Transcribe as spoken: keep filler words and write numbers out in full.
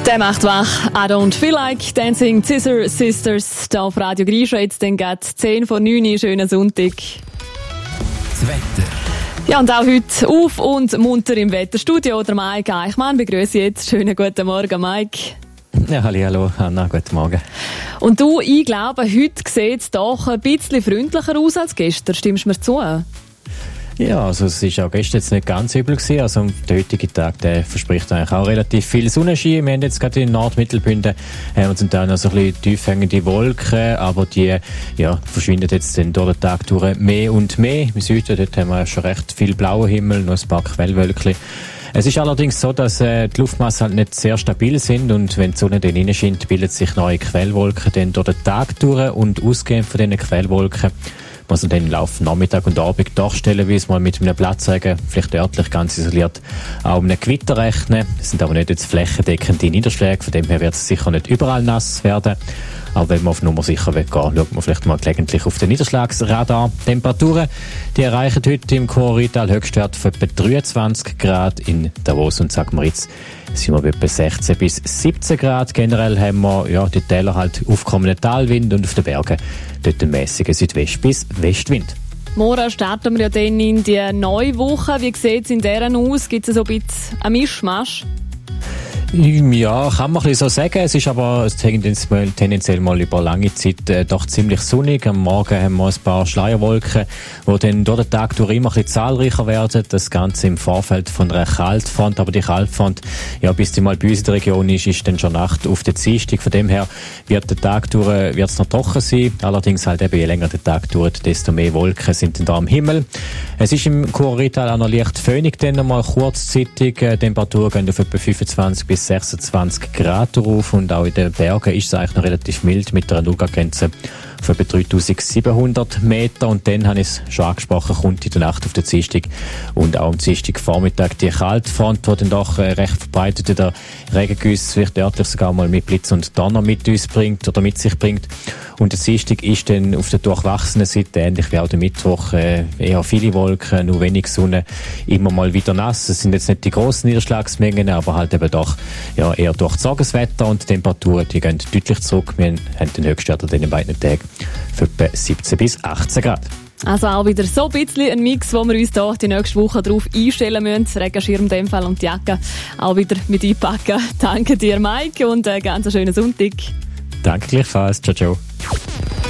Der macht wach. I don't feel like dancing. Scissor Sisters hier auf Radio Grisha. Jetzt dann geht zehn vor neun. Schönen Sonntag. Das Wetter. Ja, und auch heute auf und munter im Wetterstudio. Der Mike Eichmann begrüße jetzt. Schönen guten Morgen, Mike. Ja, hallo Anna, guten Morgen. Und du, ich glaube, heute sieht es doch ein bisschen freundlicher aus als gestern. Stimmst du mir zu? Ja, also es war auch gestern jetzt nicht ganz übel gewesen. Also der heutige Tag, der verspricht eigentlich auch relativ viel Sonnenschein. Wir haben jetzt gerade in Nordmittelbünden äh, und sind da noch so ein bisschen tief hängende Wolken, aber die ja, verschwinden jetzt dann durch den Tag durch mehr und mehr. Im Süden dort haben wir schon recht viel blauer Himmel, noch ein paar Quellwölkchen. Es ist allerdings so, dass äh, die Luftmassen halt nicht sehr stabil sind und wenn die Sonne dann reinscheint, bilden sich neue Quellwolken dann durch den Tag durch und ausgehend von diesen Quellwolken muss man dann im Laufe Nachmittag und Abend doch stellenweise mal mit einem Platzregen, vielleicht örtlich ganz isoliert, auch um einem Gewitter rechnen. Es sind aber nicht jetzt flächendeckende Niederschläge, von dem her wird es sicher nicht überall nass werden. Aber wenn man auf Nummer sicher will gehen, schaut man vielleicht mal gelegentlich auf den Niederschlagsradar. Temperaturen, die erreichen heute im Chur-Rheintal Höchstwert von etwa dreiundzwanzig Grad. In Davos und Sankt Moritz sind wir bei etwa sechzehn bis siebzehn Grad. Generell haben wir ja, die Täler halt aufkommenden Talwind und auf den Bergen dort einen mäßigen Südwest- bis Westwind. Morgen starten wir ja dann in die neue Woche. Wie sieht es in deren aus? Gibt es so ein bisschen einen Mischmasch? Ja, kann man ein bisschen so sagen. Es ist aber tendenziell, tendenziell mal über lange Zeit äh, doch ziemlich sonnig. Am Morgen haben wir ein paar Schleierwolken, die dann durch den Tag durch immer ein bisschen zahlreicher werden. Das Ganze im Vorfeld von einer Kaltfront. Aber die Kaltfront, ja, bis die mal bei uns in der Region ist, ist dann schon Nacht auf der Dienstag. Von dem her wird der Tag durch, wird es noch trocken sein. Allerdings halt eben, je länger der Tag dauert, desto mehr Wolken sind dann da am Himmel. Es ist im Chur-Rheintal auch noch leicht föhnig, dann nochmal kurzzeitig. Äh, Temperaturen gehen auf etwa fünfundzwanzig bis sechsundzwanzig Grad drauf und auch in den Bergen ist es eigentlich noch relativ mild mit einer Nullgrad-Grenze von etwa dreitausendsiebenhundert Meter. Und dann, habe ich es schon angesprochen, kommt in der Nacht auf den Dienstag und auch am Dienstagvormittag die Kaltfront, die dann doch äh, recht verbreitet der Regengüsse, vielleicht örtlich sogar mal mit Blitz und Donner mit uns bringt oder mit sich bringt. Und der Dienstag ist dann auf der durchwachsenen Seite, ähnlich wie auch der Mittwoch, äh, eher viele Wolken, nur wenig Sonne, immer mal wieder nass. Es sind jetzt nicht die grossen Niederschlagsmengen, aber halt eben doch ja, eher durchzogenes Wetter und die Temperaturen, die gehen deutlich zurück. Wir haben den Höchstwert an den beiden Tagen für etwa siebzehn bis achtzehn Grad. Also auch wieder so ein bisschen ein Mix, wo wir uns hier die nächste Woche darauf einstellen müssen. Das Regenschirm in dem Fall und die Jacke auch wieder mit einpacken. Danke dir, Mike, und einen ganz schönen Sonntag. Danke gleichfalls. Ciao, ciao.